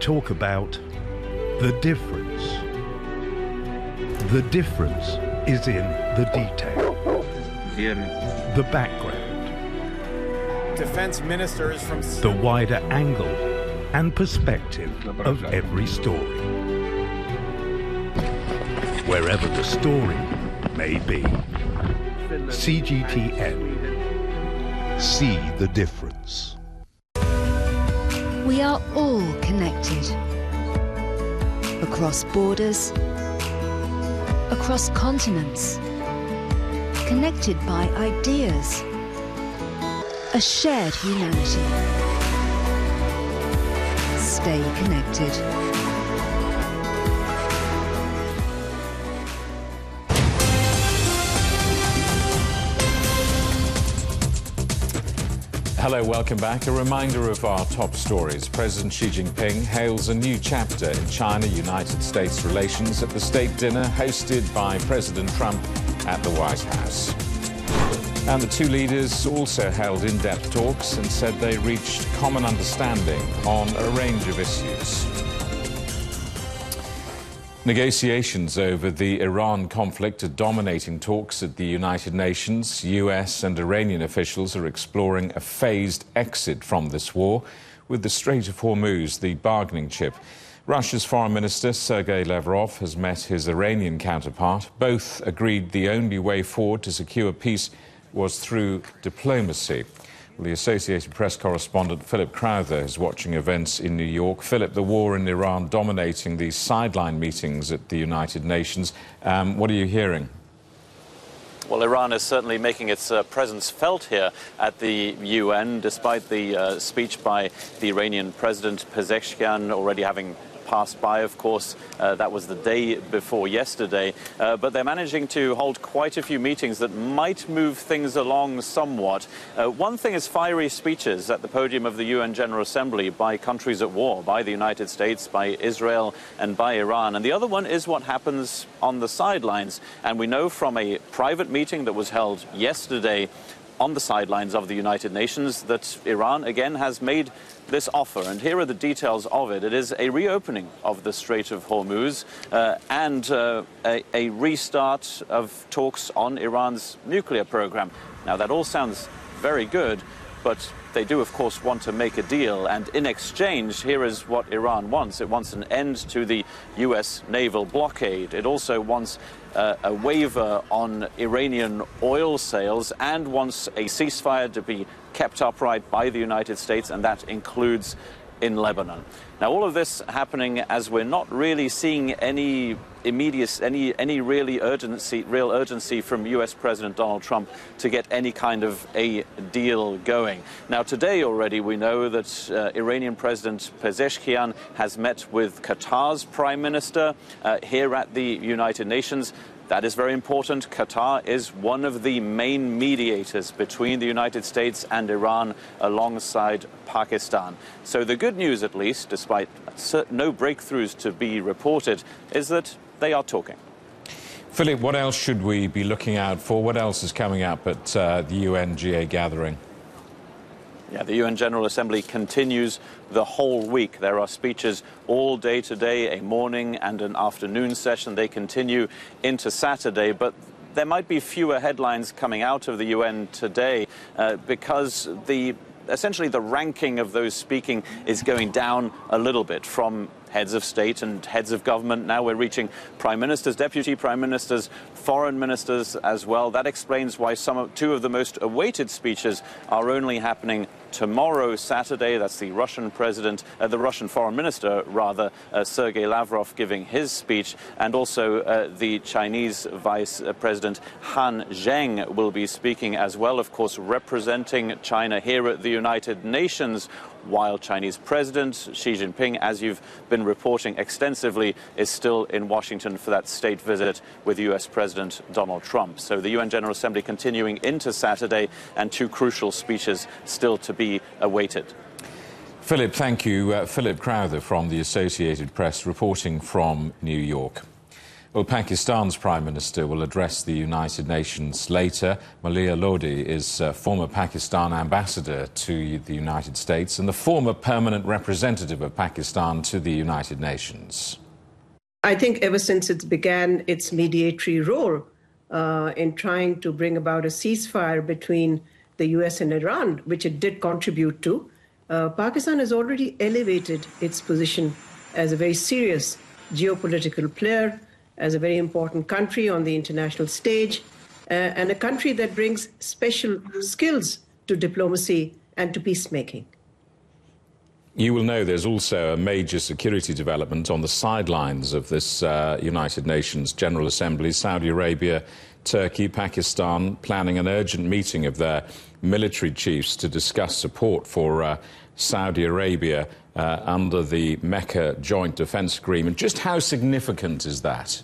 talk about the difference. The difference is in the detail, the background, defense ministers from the wider angle and perspective of every story. Wherever the story may be. CGTN. See the difference. We are all connected. Across borders, across continents, connected by ideas, a shared humanity. Stay connected. Hello, welcome back. A reminder of our top stories. President Xi Jinping hails a new chapter in China-United States relations at the state dinner hosted by President Trump at the White House. And the two leaders also held in-depth talks and said they reached common understanding on a range of issues. Negotiations over the Iran conflict are dominating talks at the United Nations. US and Iranian officials are exploring a phased exit from this war, with the Strait of Hormuz the bargaining chip. Russia's Foreign Minister Sergei Lavrov has met his Iranian counterpart. Both agreed the only way forward to secure peace was through diplomacy. Well, the Associated Press correspondent Philip Crowther is watching events in New York. Philip, the war in Iran dominating these sideline meetings at the United Nations. What are you hearing? Well, Iran is certainly making its presence felt here at the UN, despite the speech by the Iranian President Pezeshkian already having passed by, of course. That was the day before yesterday. But they're managing to hold quite a few meetings that might move things along somewhat. One thing is fiery speeches at the podium of the UN General Assembly by countries at war, by the United States, by Israel and by Iran. And the other one is what happens on the sidelines. And we know from a private meeting that was held yesterday on the sidelines of the United Nations that Iran again has made this offer, and here are the details of it. It is a reopening of the Strait of Hormuz and a restart of talks on Iran's nuclear program. Now, that all sounds very good, but they do, of course, want to make a deal. And in exchange, here is what Iran wants. It wants an end to the U.S. naval blockade. It also wants a waiver on Iranian oil sales and wants a ceasefire to be kept upright by the United States, and that includes in Lebanon. Now, all of this happening as we're not really seeing any real urgency from U.S. President Donald Trump to get any kind of a deal going. Now, today already we know that Iranian President Pezeshkian has met with Qatar's Prime Minister here at the United Nations. That is very important. Qatar is one of the main mediators between the United States and Iran alongside Pakistan. So the good news, at least, despite no breakthroughs to be reported, is that they are talking. Philip, what else should we be looking out for? What else is coming up at the UNGA gathering? Yeah, the UN General Assembly continues the whole week. There are speeches all day today, a morning and an afternoon session. They continue into Saturday, but there might be fewer headlines coming out of the UN today because essentially the ranking of those speaking is going down a little bit from heads of state and heads of government. Now we're reaching prime ministers, deputy prime ministers, foreign ministers as well. That explains why two of the most awaited speeches are only happening tomorrow, Saturday. That's the Russian foreign minister, Sergei Lavrov giving his speech, and also the Chinese Vice President Han Zheng will be speaking as well, of course, representing China here at the United Nations, while Chinese President Xi Jinping, as you've been reporting extensively, is still in Washington for that state visit with US President Donald Trump. So the UN General Assembly continuing into Saturday, and two crucial speeches still to be awaited. Philip, thank you. Philip Crowther from the Associated Press reporting from New York. Well, Pakistan's Prime Minister will address the United Nations later. Malia Lodi is former Pakistan ambassador to the United States and the former permanent representative of Pakistan to the United Nations. I think ever since it began its mediatory role in trying to bring about a ceasefire between the US and Iran, which it did contribute to, Pakistan has already elevated its position as a very serious geopolitical player, as a very important country on the international stage, and a country that brings special skills to diplomacy and to peacemaking. You will know there's also a major security development on the sidelines of this United Nations General Assembly. Saudi Arabia, Turkey, Pakistan planning an urgent meeting of their military chiefs to discuss support for Saudi Arabia under the Mecca Joint Defence Agreement. Just how significant is that?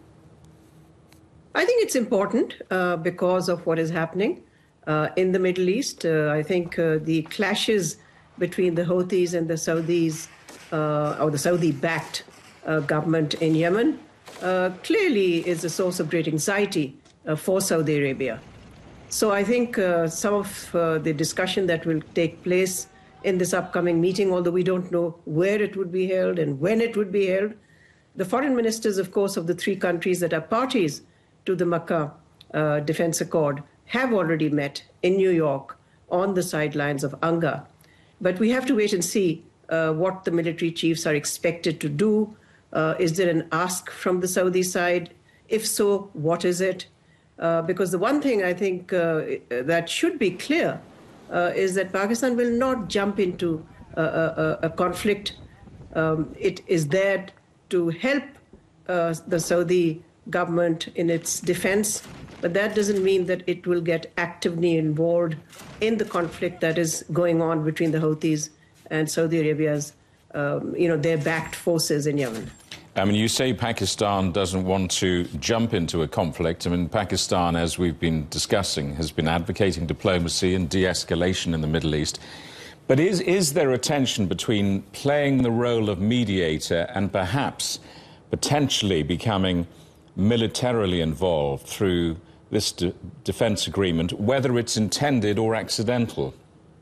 I think it's important because of what is happening in the Middle East. I think the clashes between the Houthis and the Saudis, or the Saudi-backed government in Yemen, clearly is a source of great anxiety for Saudi Arabia. So I think some of the discussion that will take place in this upcoming meeting, although we don't know where it would be held and when it would be held, the foreign ministers, of course, of the three countries that are parties to the Mecca Defense Accord have already met in New York on the sidelines of UNGA. But we have to wait and see what the military chiefs are expected to do. Is there an ask from the Saudi side? If so, what is it? Because the one thing I think that should be clear is that Pakistan will not jump into a conflict. It is there to help the Saudi government in its defense, but that doesn't mean that it will get actively involved in the conflict that is going on between the Houthis and Saudi Arabia's, their backed forces in Yemen. I mean, you say Pakistan doesn't want to jump into a conflict. I mean, Pakistan, as we've been discussing, has been advocating diplomacy and de-escalation in the Middle East. But is there a tension between playing the role of mediator and perhaps potentially becoming militarily involved through this defence agreement, whether it's intended or accidental?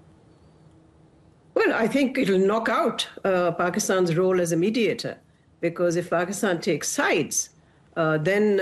Well, I think it'll knock out Pakistan's role as a mediator, because if Pakistan takes sides, then